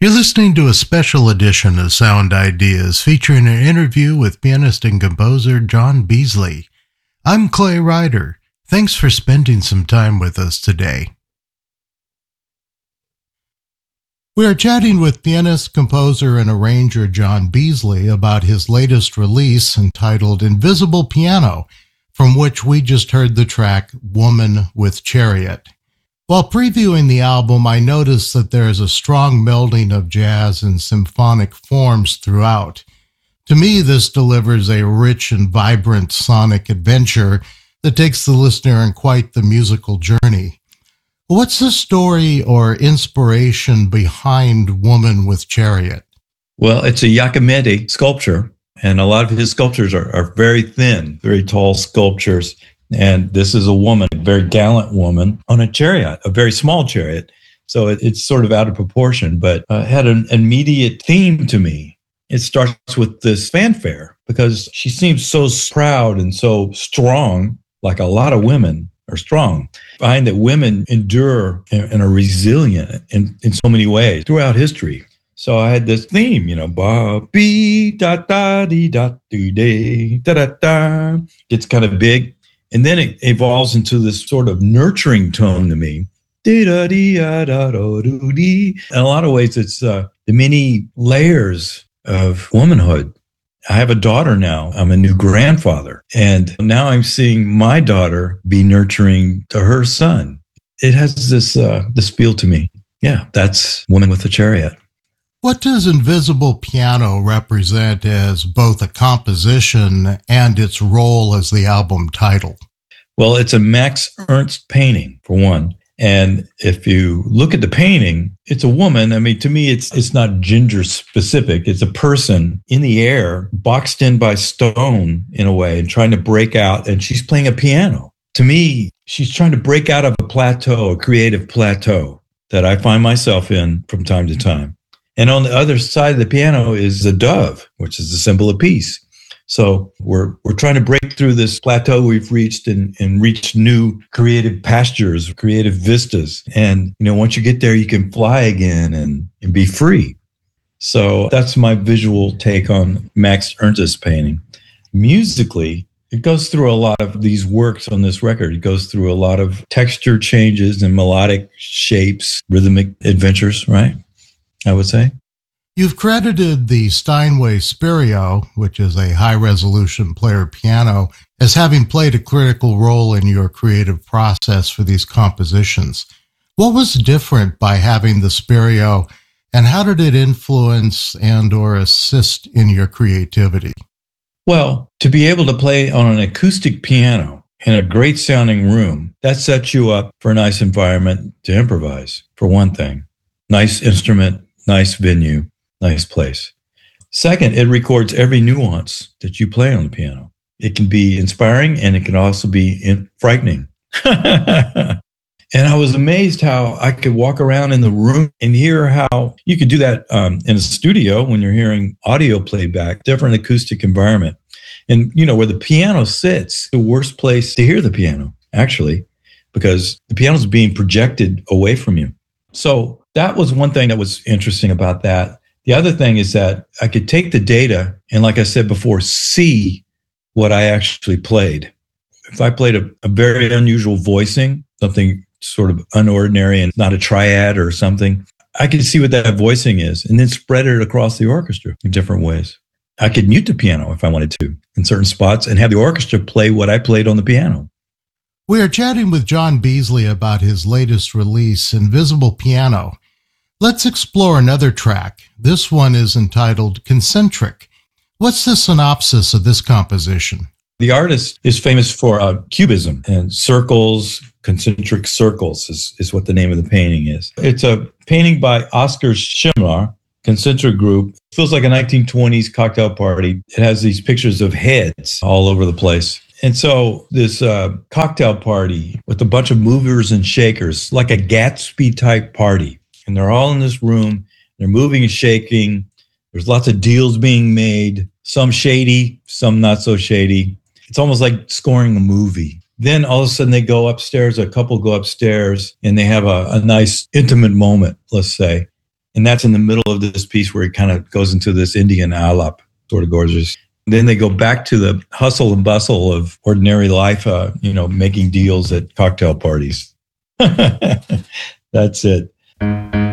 You're listening to a special edition of Sound Ideas featuring an interview with pianist and composer John Beasley. I'm Clay Ryder. Thanks for spending some time with us today. We are chatting with pianist, composer, and arranger John Beasley about his latest release entitled Invisible Piano, from which we just heard the track Woman with Chariot. While previewing the album, I noticed that there is a strong melding of jazz and symphonic forms throughout. To me, this delivers a rich and vibrant sonic adventure that takes the listener on quite the musical journey. What's the story or inspiration behind Woman with Chariot? Well, it's a Giacometti sculpture, and a lot of his sculptures are very thin, very tall sculptures. And this is a woman, a very gallant woman, on a chariot, a very small chariot. So it's sort of out of proportion, but had an immediate theme to me. It starts with this fanfare because she seems so proud and so strong, like a lot of women are strong. I find that women endure and are resilient in so many ways throughout history. So I had this theme, ba be da da dee da do day da da da. It's kind of big. And then it evolves into this sort of nurturing tone to me. In a lot of ways, it's the many layers of womanhood. I have a daughter now. I'm a new grandfather. And now I'm seeing my daughter be nurturing to her son. It has this feel to me. Yeah, that's Woman with a Chariot. What does Invisible Piano represent as both a composition and its role as the album title? Well, it's a Max Ernst painting, for one. And if you look at the painting, it's a woman. I mean, to me, it's not gender specific. It's a person in the air, boxed in by stone in a way, and trying to break out. And she's playing a piano. To me, she's trying to break out of a plateau, a creative plateau that I find myself in from time to time. And on the other side of the piano is a dove, which is a symbol of peace. So we're trying to break through this plateau we've reached and reach new creative pastures, creative vistas. And, once you get there, you can fly again and be free. So that's my visual take on Max Ernst's painting. Musically, it goes through a lot of these works on this record. It goes through a lot of texture changes and melodic shapes, rhythmic adventures, right? I would say. You've credited the Steinway Spirio, which is a high-resolution player piano, as having played a critical role in your creative process for these compositions. What was different by having the Spirio, and how did it influence and or assist in your creativity? Well, to be able to play on an acoustic piano in a great-sounding room, that sets you up for a nice environment to improvise, for one thing. Nice instrument, nice venue. Nice place. Second, it records every nuance that you play on the piano. It can be inspiring and it can also be frightening. And I was amazed how I could walk around in the room and hear how you could do that in a studio when you're hearing audio playback, different acoustic environment. And, where the piano sits, the worst place to hear the piano, actually, because the piano's being projected away from you. So that was one thing that was interesting about that. The other thing is that I could take the data and, like I said before, see what I actually played. If I played a very unusual voicing, something sort of unordinary and not a triad or something, I could see what that voicing is and then spread it across the orchestra in different ways. I could mute the piano if I wanted to in certain spots and have the orchestra play what I played on the piano. We are chatting with John Beasley about his latest release, Invisible Piano. Let's explore another track. This one is entitled Concentric. What's the synopsis of this composition? The artist is famous for cubism and circles, concentric circles is what the name of the painting is. It's a painting by Oskar Schindler, concentric group. Feels like a 1920s cocktail party. It has these pictures of heads all over the place. And so this cocktail party with a bunch of movers and shakers, like a Gatsby type party. And they're all in this room. They're moving and shaking. There's lots of deals being made, some shady, some not so shady. It's almost like scoring a movie. Then all of a sudden they go upstairs, a couple go upstairs, and they have a nice intimate moment, let's say. And that's in the middle of this piece where he kind of goes into this Indian alap, sort of gorgeous. Then they go back to the hustle and bustle of ordinary life, making deals at cocktail parties. That's it.